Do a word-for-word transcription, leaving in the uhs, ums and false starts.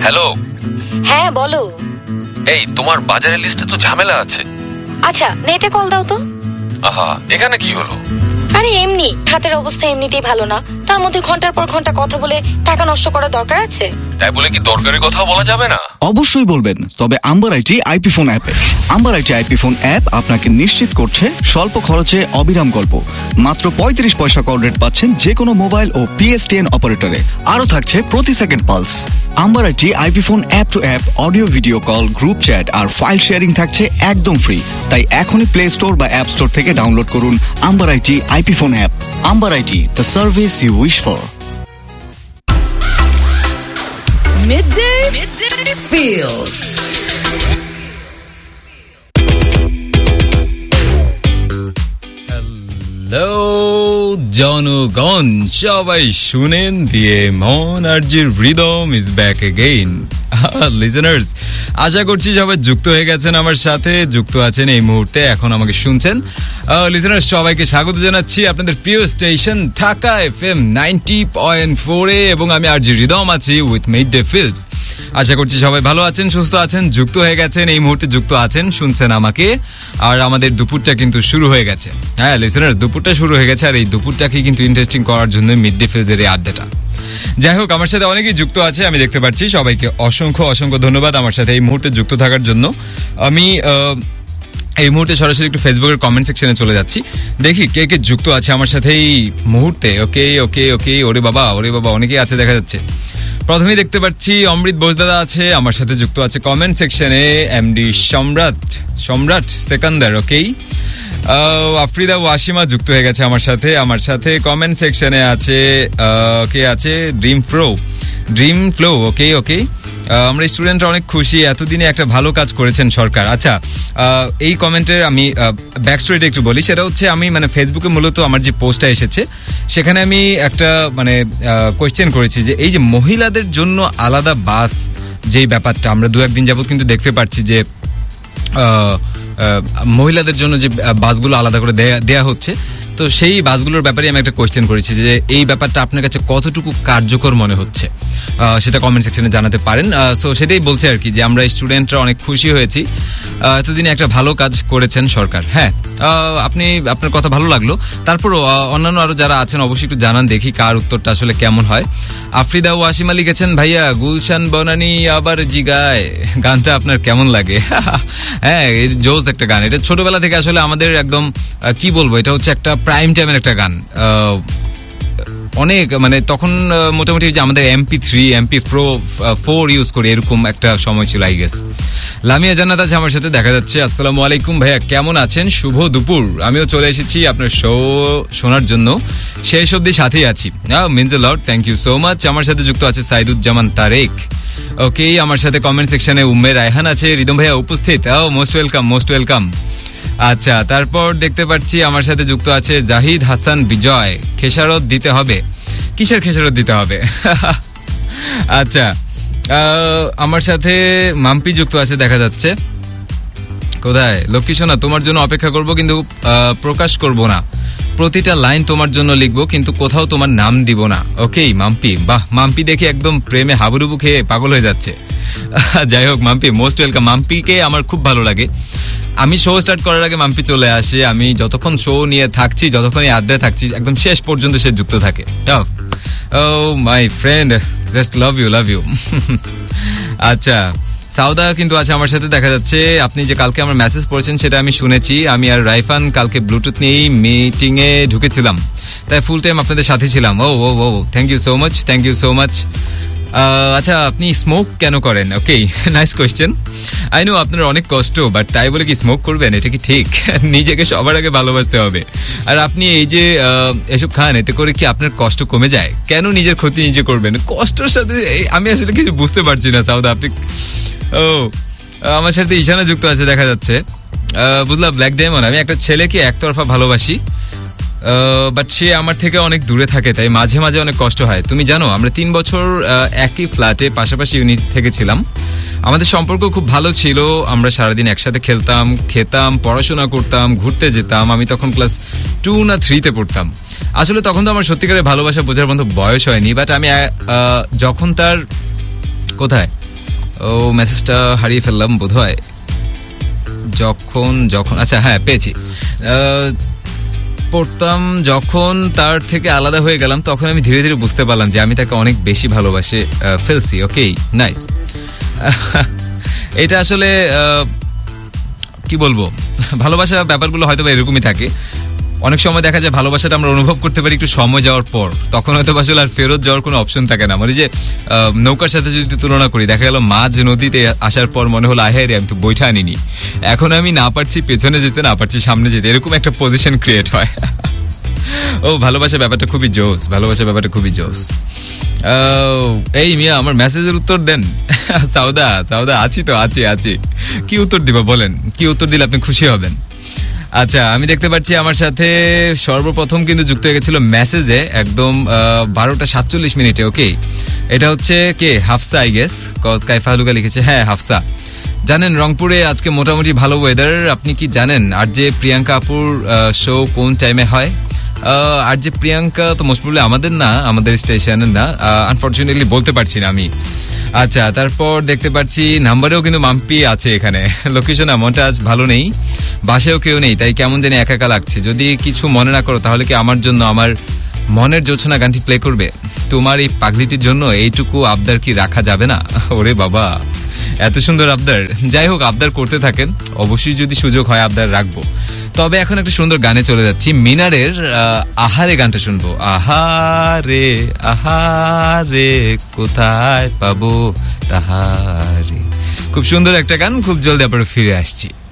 Hello. হ্যাঁ বলো। এই তোমার বাজারের লিস্টে তো ঝামেলা আছে। আচ্ছা নেটে কল দাও তো। আহা, এখানে কি হলো? আরে এমনি, হাতের অবস্থা এমনিতেই ভালো না, তার মধ্যে ঘন্টার পর ঘন্টা কথা বলে টাকা নষ্ট করার দরকার আছে? তাই বলে কি দরকারি কথা বলা যাবে না? অবশ্যই বলবেন, তবে আম্বার আইটি আইপি ফোন অ্যাপে। Amber IT IP phone app আপনাকে নিশ্চিত করছে স্বল্প খরচে অবিরাম গল্প। মাত্র পঁয়ত্রিশ পয়সা কল রেট পাচ্ছেন যে কোনো মোবাইল ও পিএসটিএন অপারেটরে। আরও থাকছে প্রতি second pulse. Amber IT IP phone app two app audio video call, group chat R file sharing থাকছে একদম ফ্রি। তাই এখনই প্লে স্টোর বা অ্যাপ স্টোর থেকে ডাউনলোড করুন amber IT IP phone app. Amber IT, the service you wish for. Midday, Midday Feels. Hello জনগণ, সবাই শুনেন দিয়ে মন আরজির rhythm is back again. Listeners, আশা করছি সবাই যুক্ত হয়ে গেছেন আমার সাথে, যুক্ত আছেন এই মুহূর্তে, এখন আমাকে শুনছেন। লিসেনার্স, সবাইকে স্বাগত জানাচ্ছি আপনাদের প্রিয় station Dhaka FM ninety point four এ, এবং আমি আরজি রিদম আছি উইথ মিডডে ফিলস। আশা করছি সবাই ভালো আছেন, সুস্থ আছেন, যুক্ত হয়ে গেছেন, এই মুহূর্তে যুক্ত আছেন, শুনছেন আমাকে। আর আমাদের দুপুরটা কিন্তু শুরু হয়ে গেছে। হ্যাঁ লিসেনার্স, দুপুরটা শুরু হয়ে গেছে, আর এই দুপুরটাকে কিন্তু ইন্টারেস্টিং করার জন্য মিড ডে ফিলসের এই আড্ডাটা। যাই হোক, আমার সাথে অনেকেই যুক্ত আছে, আমি দেখতে পাচ্ছি। সবাইকে অসংখ্য অসংখ্য ধন্যবাদ আমার সাথে এই মুহূর্তে যুক্ত থাকার জন্য। আমি এই মুহূর্তে সরাসরি একটু ফেসবুকের কমেন্ট সেকশনে চলে যাচ্ছি, দেখি কে কে যুক্ত আছে আমার সাথে এই মুহূর্তে। ওকে ওকে ওকে, ওরে বাবা ওরে বাবা, অনেকেই আছে দেখা যাচ্ছে। প্রথমেই দেখতে পাচ্ছি অমৃত বোসদাদা আছে আমার সাথে যুক্ত আছে কমেন্ট সেকশনে। এমডি সম্রাট সম্রাট সেকান্দার, ওকেই। আফ্রিদা ওয়াসিমা যুক্ত হয়ে গেছে আমার সাথে। আমার সাথে কমেন্ট সেকশনে আছে কে আছে, ড্রিম প্রো ড্রিম ফ্লো, ওকে ওকে। আমরা স্টুডেন্টরা অনেক খুশি, এতদিনে একটা ভালো কাজ করেছেন সরকার। আচ্ছা, এই কমেন্টের আমি ব্যাক স্টোরিটা একটু বলি। সেটা হচ্ছে, আমি মানে ফেসবুকে মূলত আমার যে পোস্টটা এসেছে সেখানে আমি একটা মানে কোয়েশ্চেন করেছি যে এই যে মহিলাদের জন্য আলাদা বাস যেই ব্যাপারটা আমরা দু একদিন যাবত কিন্তু দেখতে পাচ্ছি যে মহিলাদের জন্য যে বাসগুলো আলাদা করে দেয়া হচ্ছে, তো সেই বাসগুলোর ব্যাপারে আমি একটা কোয়েশ্চেন করেছি যে এই ব্যাপারটা আপনার কাছে কতটুকু কার্যকর মনে হচ্ছে, সেটা কমেন্ট সেকশনে জানাতে পারেন। সো সেটাই বলছে আর কি, যে আমরা স্টুডেন্টরা অনেক খুশি হয়েছি, এতদিনে একটা ভালো কাজ করেছেন সরকার। হ্যাঁ, আপনি আপনার কথা ভালো লাগলো। তারপরও অন্যান্য আরো যারা আছেন অবশ্যই একটু জানান, দেখি কার উত্তরটা আসলে কেমন হয়। আফ্রিদা ওয়াসিমা লিখেছেন, ভাইয়া গুলশান বনানি আবার জিগায়, গানটা আপনার কেমন লাগে? হ্যাঁ, জোস একটা গান, এটা ছোটবেলা থেকে আসলে আমাদের একদম কি বলবো, এটা হচ্ছে একটা প্রাইম টাইমের একটা গান। অনেক মানে তখন মোটামুটি যে আমাদের MP three MP pro four use করি, এরকম একটা সময় ছিল আই গেস। লামিয়া জান্নাত আছে আমার সাথে দেখা যাচ্ছে। আসসালামু আলাইকুম ভাইয়া, কেমন আছেন? শুভ দুপুর। আমিও চলে এসেছি আপনার শো শোনার জন্য, শেষ অব্দি সাথেই আছি। Means a lot, thank you so much. আমার সাথে যুক্ত আছে সাইদুজ্জামান তারেক, ওকে। আমার সাথে কমেন্ট সেকশনে উম্মে রায়হান আছে। রিদম ভাইয়া উপস্থিত, মোস্ট ওয়েলকাম মোস্ট ওয়েলকাম। আচ্ছা, তারপর দেখতে পাচ্ছি আমার সাথে যুক্ত আছে জাহিদ হাসান বিজয়। খেসারত দিতে হবে? কিসের খেসারত দিতে হবে? আচ্ছা, আমার সাথে মাম্পি যুক্ত আছে দেখা যাচ্ছে। কোথায় লক্ষ্মী সোনা, তোমার জন্য অপেক্ষা করব কিন্তু প্রকাশ করব না, প্রতিটা লাইন তোমার জন্য লিখবো কিন্তু কোথাও তোমার নাম দিব না। ওকে মাম্পি, বাহ, মাম্পি দেখি একদম প্রেমে হাবুডুবু খেয়ে পাগল হয়ে যাচ্ছে। যাই হোক মাম্পি, মোস্ট ওয়েলকাম। মাম্পিকে আমার খুব ভালো লাগে। আমি শো স্টার্ট করার আগে মাম্পি চলে আসে, আমি যতক্ষণ শো নিয়ে থাকছি, যতক্ষণ এই আড্ডায় থাকছি, একদম শেষ পর্যন্ত সে যুক্ত থাকে। ও my friend, just love you love you. আচ্ছা, সাউদা কিন্তু আছে আমার সাথে দেখা যাচ্ছে। আপনি যে কালকে আমার মেসেজ পড়েছেন সেটা আমি শুনেছি। আমি আর রাইফান কালকে ব্লুটুথ নিয়েই মিটিং এ ঢুকেছিলাম, তাই ফুল টাইম আপনাদের সাথে ছিলাম। ও ও ও thank you so much, thank you so much. আচ্ছা, আপনি স্মোক কেন করেন? ওকে, নাইস কোয়েশ্চেন। আই নো আপনার অনেক কষ্ট, বাট তাই বলে কি স্মোক করবেন? এটা কি ঠিক? নিজেকে সবার আগে ভালোবাসতে হবে। আর আপনি এই যে এসব খান, এতে করে কি আপনার কষ্ট কমে যায়? কেন নিজের ক্ষতি নিজে করবেন? কষ্টের সাথে আমি আসলে কিছু বুঝতে পারছি না। সাউদা, আপনি ও আমার সাথে ঈশানা যুক্ত আছে দেখা যাচ্ছে। বুঝলাম ব্ল্যাক ডায়মন্ড, আমি একটা ছেলেকে একতরফা ভালোবাসি, বাট সে আমার থেকে অনেক দূরে থাকে, তাই মাঝে মাঝে অনেক কষ্ট হয়। তুমি জানো আমরা তিন বছর একই ফ্ল্যাটে পাশাপাশি ইউনিট থেকেছিলাম। আমাদের সম্পর্ক খুব ভালো ছিল, আমরা সারাদিন একসাথে খেলতাম, খেতাম, পড়াশোনা করতাম, ঘুরতে যেতাম। আমি তখন ক্লাস টু না থ্রিতে পড়তাম। আসলে তখন তো আমার সত্যিকারের ভালোবাসা বোঝার মতো বয়স হয়নি, বাট আমি যখন তার কোথায় ও মেসেজটা হারিয়ে ফেললাম বোধহয়। যখন যখন আচ্ছা হ্যাঁ পেয়েছি। আহ, পড়তাম যখন তার থেকে আলাদা হয়ে গেলাম তখন আমি ধীরে ধীরে বুঝতে পারলাম যে আমি তাকে অনেক বেশি ভালোবাসে আহ, ফেলছি। Okay nice. এটা আসলে আহ, কি বলবো, ভালোবাসা ব্যাপারগুলো হয়তো বা এরকমই থাকে। অনেক সময় দেখা যায় ভালোবাসাটা আমরা অনুভব করতে পারি একটু সময় যাওয়ার পর, তখন হয়তো আসলে আর ফেরত যাওয়ার কোনো অপশন থাকে না। মানে যে আহ, নৌকার সাথে যদি তুলনা করি, দেখা গেল মাঝ নদীতে আসার পর মনে হলো আহে রে আমি তো বইটা আনিনি, এখন আমি না পারছি পেছনে যেতে না পারছি সামনে যেতে, এরকম একটা পজিশন ক্রিয়েট হয়। ও ভালোবাসা ব্যাপারটা খুবই জোস, ভালোবাসা ব্যাপারটা খুবই জোস। আহ, এই মিয়া আমার মেসেজের উত্তর দেন। সাউদা সাউদা আছি তো আছি আছি কি উত্তর দিব বলেন, কি উত্তর দিলে আপনি খুশি হবেন? আচ্ছা আমি দেখতে পাচ্ছি আমার সাথে সর্বপ্রথম কিন্তু যুক্ত হয়ে গেছিল মেসেজে একদম বারোটা সাতচল্লিশ মিনিটে। ওকে এটা হচ্ছে কে, হাফসা আই গেস, কজ কাইফা হালুকা লিখেছে। হ্যাঁ হাফসা, জানেন রংপুরে আজকে মোটামুটি ভালো ওয়েদার। আপনি কি জানেন আর যে প্রিয়াঙ্কা আপুর শো কোন টাইমে হয়? আর যে প্রিয়াঙ্কা তো মোস্ট প্রবলি আমাদের না, আমাদের স্টেশনের না, আনফরচুনেটলি বলতে পারছি না আমি। আচ্ছা তারপর দেখতে পাচ্ছি নাম্বারেও কিন্তু মাম্পি আছে এখানে। লোকেশন মনটা আজ ভালো নেই, বাসায়ও কেউ নেই, তাই কেমন জানি একা একা লাগছে। যদি কিছু মনে না করো তাহলে কি আমার জন্য আমার মনের জোছনা গানটি প্লে করবে? তোমার এই পাগলিটির জন্য এইটুকু আবদার কি রাখা যাবে না? ওরে বাবা এত সুন্দর আবদার। যাই হোক আবদার করতে থাকেন, অবশ্যই যদি সুযোগ হয় আবদার রাখবো। তবে এখন একটা সুন্দর গানে চলে যাচ্ছি, মিনারের আহারে গানটা শুনবো। আহারে আহারে কোথায় পাবো তাহারে, খুব সুন্দর একটা গান, খুব জলদি আবার ফিরে আসছি।